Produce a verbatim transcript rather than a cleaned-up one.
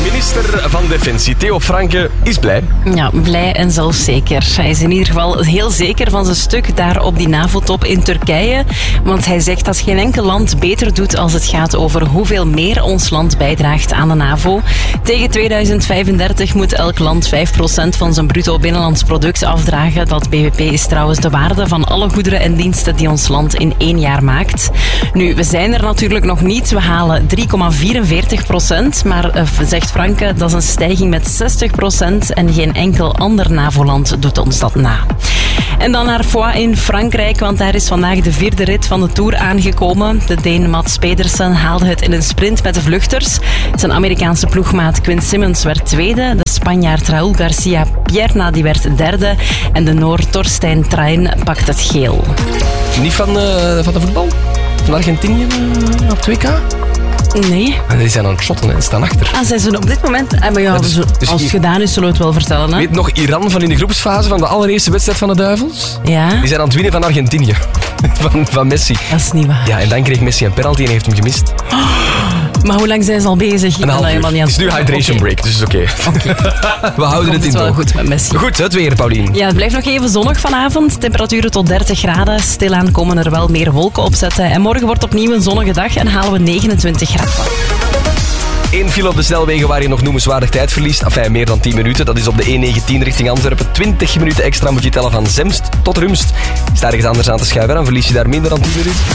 Minister van Defensie Theo Franke is blij. Ja, blij en zelfzeker. Hij is in ieder geval heel zeker van zijn stuk daar op die NAVO-top in Turkije. Want hij zegt dat geen enkel land beter doet als het gaat over hoeveel meer ons land bijdraagt aan de NAVO. Tegen tweeduizend vijfendertig moet elk land vijf procent van zijn bruto binnenlands product afdragen. Dat B B P is trouwens de waarde van alle goederen en diensten die ons land in één jaar maakt. Nu, we zijn er natuurlijk nog niet. We halen drie komma vierenveertig procent, maar uh, zegt Franke, dat is een stijging met zestig procent en geen enkel ander NAVO-land doet ons dat na. En dan naar Foix in Frankrijk, want daar is vandaag de vierde rit van de Tour aangekomen. De Deen Mats Pedersen haalde het in een sprint met de vluchters. Zijn Amerikaanse ploegmaat Quinn Simmons werd tweede. De Spanjaard Raúl García Pierna die werd derde. En de Noor Torstein Trein pakt het geel. Niet van, uh, van de voetbal? Van Argentinië uh, op twee K? Nee. En die zijn aan het shotten en staan achter. Ah, zij zijn op dit moment... Ah, maar ja, dus, dus als het gedaan is, zullen we het wel vertellen. Hè? Weet nog Iran van in de groepsfase van de allereerste wedstrijd van de Duivels? Ja. Die zijn aan het winnen van Argentinië. Van, van Messi. Dat is niet waar. Ja, en dan kreeg Messi een penalty en heeft hem gemist. Oh, maar hoe lang zijn ze al bezig? Een half uur. Het is nu hydration break, dus is oké. Okay. Okay. We houden het in het wel toon. goed met Messi. Goed, het weer, Paulien. Ja, het blijft nog even zonnig vanavond. Temperaturen tot dertig graden. Stilaan komen er wel meer wolken opzetten. En morgen wordt opnieuw een zonnige dag en halen we negenentwintig graden. Eén file op de snelwegen waar je nog noemenswaardig tijd verliest. Enfin, meer dan tien minuten. Dat is op de E negentien richting Antwerpen. twintig minuten extra moet je tellen van Zemst tot Rumst. Is daar ergens anders aan te schuiven, dan verlies je daar minder dan tien minuten.